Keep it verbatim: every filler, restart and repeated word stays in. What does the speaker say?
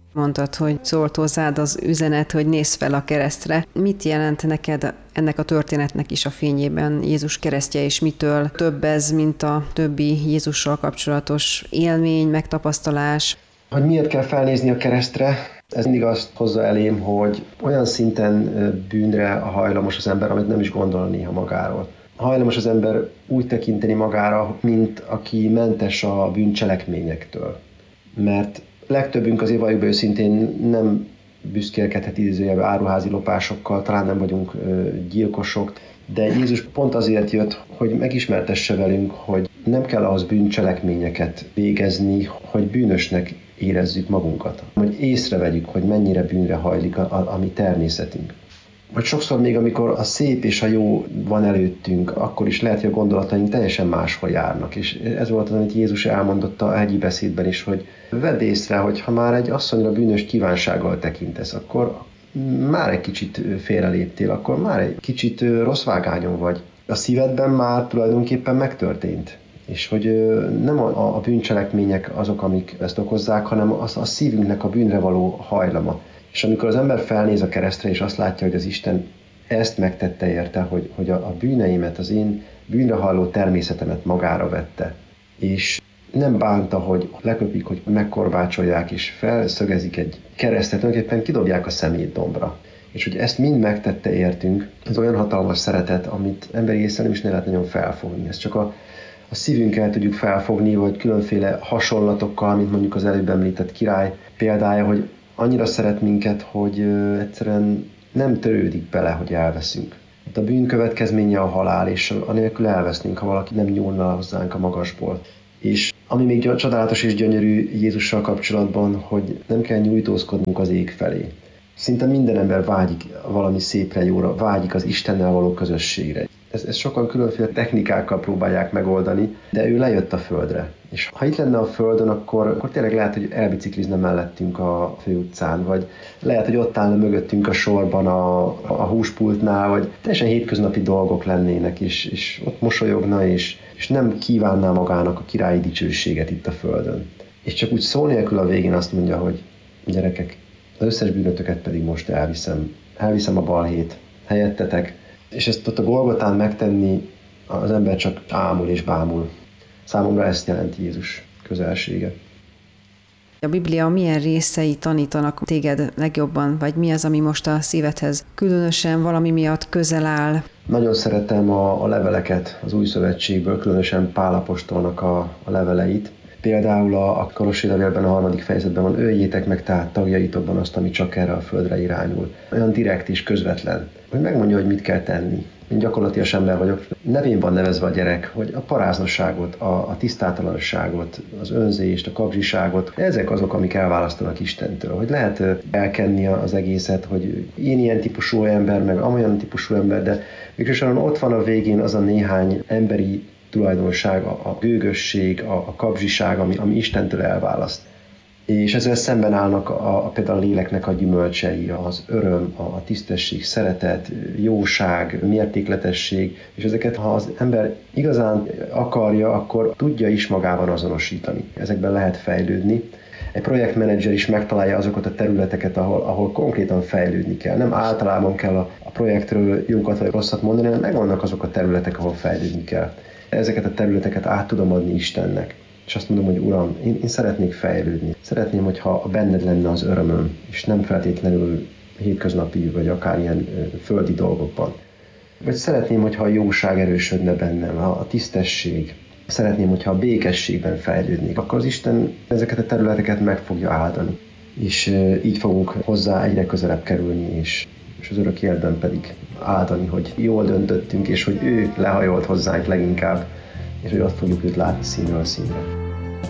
Mondtad, hogy szólt hozzád az üzenet, hogy nézz fel a keresztre. Mit jelent neked ennek a történetnek is a fényében Jézus keresztje, és mitől több ez, mint a többi Jézussal kapcsolatos élmény, megtapasztalás? Hogy miért kell felnézni a keresztre? Ez mindig azt hozza elém, hogy olyan szinten bűnre hajlamos az ember, amit nem is gondol néha magáról. Hajlamos az ember úgy tekinteni magára, mint aki mentes a bűncselekményektől. Mert legtöbbünk azért valljuk be őszintén nem büszkélkedhet idézőjelben áruházi lopásokkal, talán nem vagyunk gyilkosok, de Jézus pont azért jött, hogy megismertesse velünk, hogy nem kell ahhoz bűncselekményeket végezni, hogy bűnösnek érezzük magunkat. Hogy észrevegyük, hogy mennyire bűnre hajlik a, a, a mi természetünk. Vagy sokszor még, amikor a szép és a jó van előttünk, akkor is lehet, hogy a gondolataink teljesen máshol járnak. És ez volt az, amit Jézus elmondott a hegyi beszédben is, hogy vedd észre, hogy ha már egy asszonyra bűnös kívánsággal tekintesz, akkor már egy kicsit félreléptél, akkor már egy kicsit rossz vágányon vagy. A szívedben már tulajdonképpen megtörtént. És hogy nem a, a bűncselekmények azok, amik ezt okozzák, hanem az a szívünknek a bűnre való hajlama. És amikor az ember felnéz a keresztre, és azt látja, hogy az Isten ezt megtette érte, hogy, hogy a, a bűneimet, az én bűnre hajló természetemet magára vette, és nem bánta, hogy leköpik, hogy megkorbácsolják, és felszögezik egy keresztet, tulajdonképpen kidobják a szemét dombra. És hogy ezt mind megtette értünk, ez olyan hatalmas szeretet, amit emberi észre nem is ne lehet nagyon felfogni. Ez csak a, a szívünkkel tudjuk felfogni, vagy különféle hasonlatokkal, mint mondjuk az előbb említett király példája, hogy annyira szeret minket, hogy egyszerűen nem törődik bele, hogy elveszünk. A bűn következménye a halál, és anélkül elvesznénk, ha valaki nem nyúlna hozzánk a magasból. És ami még csodálatos és gyönyörű Jézussal kapcsolatban, hogy nem kell nyújtózkodnunk az ég felé. Szinte minden ember vágyik valami szépre, jóra, vágyik az Istennel való közösségre. Ezt, ezt sokan különféle technikákkal próbálják megoldani, de ő lejött a földre. És ha itt lenne a földön, akkor, akkor tényleg lehet, hogy elbiciklizne mellettünk a főutcán, vagy lehet, hogy ott állna mögöttünk a sorban a, a húspultnál, vagy teljesen hétköznapi dolgok lennének, és, és ott mosolyogna, és, és nem kívánná magának a királyi dicsőséget itt a földön. És csak úgy szó nélkül a végén azt mondja, hogy gyerekek, az összes bűnötöket pedig most elviszem. Elviszem a balhét helyettetek, és ezt ott a Golgotán megtenni az ember csak ámul és bámul. Számomra ezt jelenti Jézus közelsége. A Biblia milyen részei tanítanak téged legjobban, vagy mi az, ami most a szívedhez különösen valami miatt közel áll? Nagyon szeretem a, a leveleket az Új Szövetségből, különösen Pál apostolnak a, a leveleit. Például a, a Kolossi levélben a harmadik fejezetben van, öljétek meg tehát tagjaitokban azt, ami csak erre a földre irányul. Olyan direkt és közvetlen, hogy megmondja, hogy mit kell tenni. Én gyakorlatilag ember vagyok. Nevén van nevezve a gyerek, hogy a paráznosságot, a, a tisztátalanságot, az önzést, a kapzsiságot, ezek azok, amik elválasztanak Istentől. Hogy lehet elkenni az egészet, hogy én ilyen típusú ember, meg amolyan típusú ember, de végsősorban ott van a végén az a néhány emberi tulajdonság, a, a gőgösség, a, a kapzsiság, ami, ami Istentől elválaszt. És ezzel szemben állnak a, a, például a léleknek a gyümölcsei, az öröm, a, a tisztesség, szeretet, jóság, mértékletesség, és ezeket, ha az ember igazán akarja, akkor tudja is magában azonosítani. Ezekben lehet fejlődni. Egy projektmenedzser is megtalálja azokat a területeket, ahol, ahol konkrétan fejlődni kell. Nem általában kell a, a projektről jókat vagy rosszat mondani, hanem megvannak azok a területek, ahol fejlődni kell. Ezeket a területeket át tudom adni Istennek. És azt mondom, hogy Uram, én, én szeretnék fejlődni. Szeretném, hogyha benned lenne az örömöm, és nem feltétlenül hétköznapi, vagy akár ilyen földi dolgokban. Vagy szeretném, hogyha a jóság erősödne bennem, a tisztesség. Szeretném, hogyha a békességben fejlődnék. Akkor az Isten ezeket a területeket meg fogja áldani. És így fogunk hozzá egyre közelebb kerülni, és, és az örök életben pedig áldani, hogy jól döntöttünk, és hogy ő lehajolt hozzánk leginkább, és hogy ott fogjuk őt látni színről színre.